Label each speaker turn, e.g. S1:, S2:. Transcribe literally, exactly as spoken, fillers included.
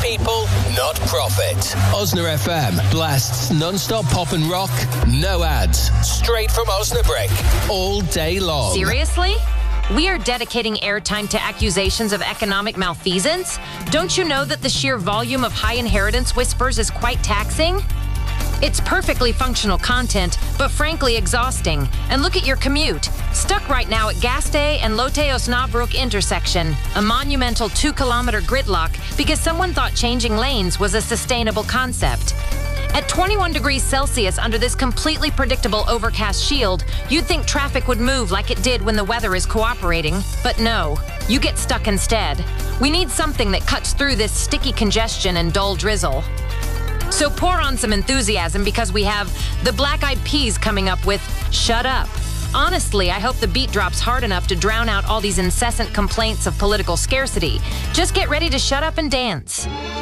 S1: people, not profit. Osna F M blasts non-stop pop and rock, no ads, straight from Osnabrick, all day long.
S2: Seriously? We are dedicating airtime to accusations of economic malfeasance? Don't you know that the sheer volume of high inheritance whispers is quite taxing? It's perfectly functional content, but frankly exhausting. And look at your commute. Stuck right now at Gastei and Lotte Osnabrück intersection, a monumental two-kilometer gridlock because someone thought changing lanes was a sustainable concept. At twenty-one degrees Celsius under this completely predictable overcast shield, you'd think traffic would move like it did when the weather is cooperating. But no, you get stuck instead. We need something that cuts through this sticky congestion and dull drizzle. So pour on some enthusiasm because we have the Black Eyed Peas coming up with Shut Up. Honestly, I hope the beat drops hard enough to drown out all these incessant complaints of political scarcity. Just get ready to shut up and dance.